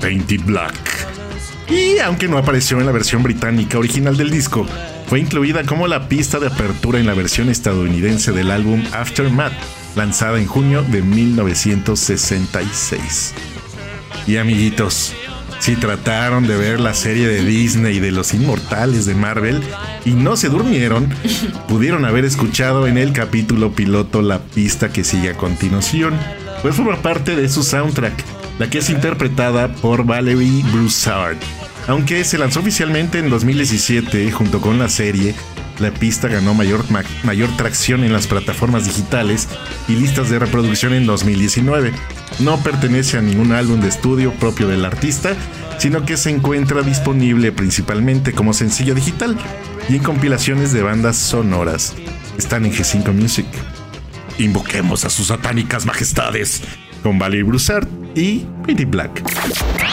Painted Black. Y aunque no apareció en la versión británica original del disco, fue incluida como la pista de apertura en la versión estadounidense del álbum Aftermath, lanzada en junio de 1966. Y amiguitos, si trataron de ver la serie de Disney de Los Inmortales de Marvel y no se durmieron, pudieron haber escuchado en el capítulo piloto la pista que sigue a continuación, pues forma parte de su soundtrack, la que es interpretada por Valerie Broussard. Aunque se lanzó oficialmente en 2017 junto con la serie, la pista ganó mayor tracción en las plataformas digitales y listas de reproducción en 2019. No pertenece a ningún álbum de estudio propio del artista, sino que se encuentra disponible principalmente como sencillo digital y en compilaciones de bandas sonoras. Están en G5 Music. Invoquemos a sus satánicas majestades con Valerie Broussard y Painted Black.